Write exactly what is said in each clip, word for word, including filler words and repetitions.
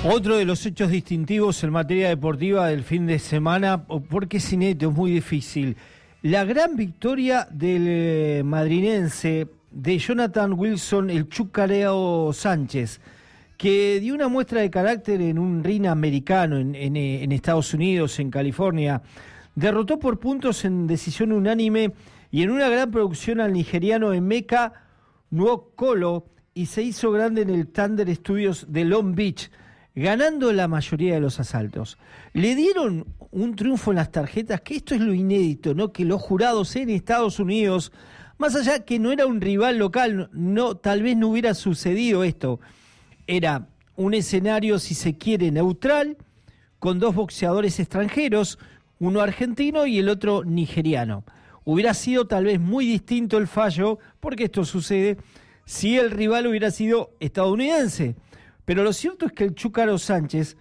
Otro de los hechos distintivos en materia deportiva del fin de semana, porque es inédito, es muy difícil. La gran victoria del eh, madrinense, de Jonathan Wilson, el Chucareo Sánchez, que dio una muestra de carácter en un ring americano en, en, en Estados Unidos, en California. Derrotó por puntos en decisión unánime y en una gran producción al nigeriano Emeka Nwokolo y se hizo grande en el Thunder Studios de Long Beach, ganando la mayoría de los asaltos. Le dieron un triunfo en las tarjetas, que esto es lo inédito, ¿no? Que los jurados en Estados Unidos, más allá que no era un rival local, no, tal vez no hubiera sucedido esto. Era un escenario, si se quiere, neutral, con dos boxeadores extranjeros, uno argentino y el otro nigeriano. Hubiera sido tal vez muy distinto el fallo, porque esto sucede si el rival hubiera sido estadounidense. Pero lo cierto es que el Chúcaro Sánchez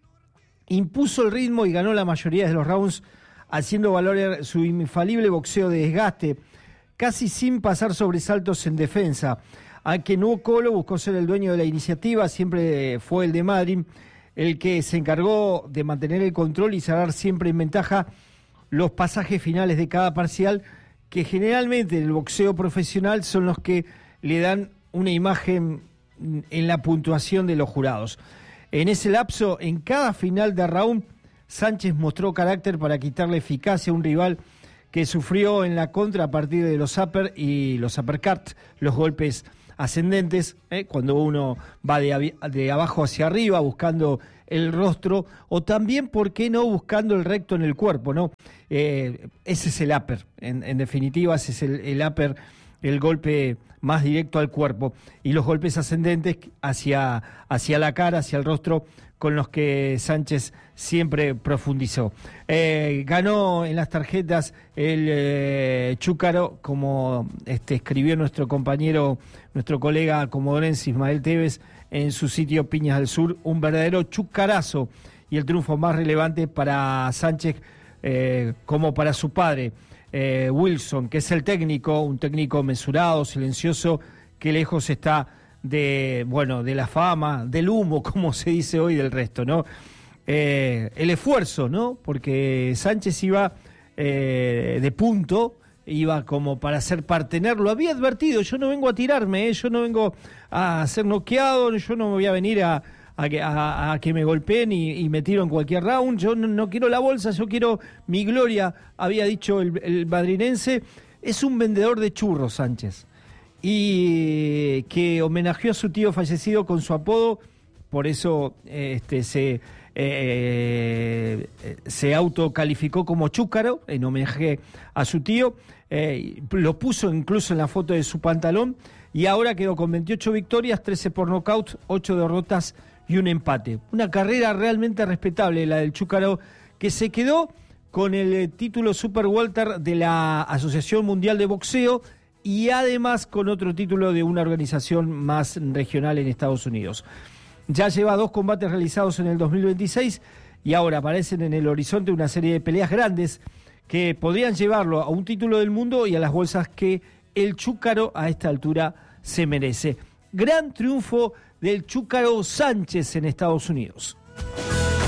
impuso el ritmo y ganó la mayoría de los rounds, haciendo valer su infalible boxeo de desgaste, casi sin pasar sobresaltos en defensa. Aunque Nwokolo buscó ser el dueño de la iniciativa, siempre fue el de Madrid el que se encargó de mantener el control y cerrar siempre en ventaja los pasajes finales de cada parcial, que generalmente en el boxeo profesional son los que le dan una imagen en la puntuación de los jurados. En ese lapso, en cada final de round, Sánchez mostró carácter para quitarle eficacia a un rival que sufrió en la contra a partir de los upper y los uppercut, los golpes ascendentes, ¿eh? Cuando uno va de, de abajo hacia arriba buscando el rostro, o también, ¿por qué no?, buscando el recto en el cuerpo, ¿no? Eh, ese es el upper, en, en definitiva, ese es el, el upper, el golpe más directo al cuerpo, y los golpes ascendentes hacia, hacia la cara, hacia el rostro, con los que Sánchez siempre profundizó. Eh, ganó en las tarjetas el eh, Chúcaro, como este, escribió nuestro compañero, nuestro colega comodorense Ismael Tevez en su sitio Piñas del Sur, un verdadero chucarazo, y el triunfo más relevante para Sánchez eh, como para su padre, eh, Wilson, que es el técnico, un técnico mesurado, silencioso, que lejos está de, bueno, de la fama, del humo, como se dice hoy, del resto, ¿no? Eh, el esfuerzo, ¿no? Porque Sánchez iba eh, de punto, iba como para ser partener, lo había advertido, yo no vengo a tirarme, ¿eh? Yo no vengo a ser noqueado, yo no me voy a venir a, a, que, a, a que me golpeen y, y me tiro en cualquier round, yo no, no quiero la bolsa, yo quiero mi gloria, había dicho el, el madrinense. Es un vendedor de churros, Sánchez, y que homenajeó a su tío fallecido con su apodo, por eso este, se, eh, se autocalificó como Chúcaro, en homenaje a su tío, eh, lo puso incluso en la foto de su pantalón, y ahora quedó con veintiocho victorias, trece por nocaut, ocho derrotas y un empate. Una carrera realmente respetable la del Chúcaro, que se quedó con el título Super Welter de la Asociación Mundial de Boxeo, y además con otro título de una organización más regional en Estados Unidos. Ya lleva dos combates realizados en el dos mil veintiséis y ahora aparecen en el horizonte una serie de peleas grandes que podrían llevarlo a un título del mundo y a las bolsas que el Chúcaro a esta altura se merece. Gran triunfo del Chúcaro Sánchez en Estados Unidos.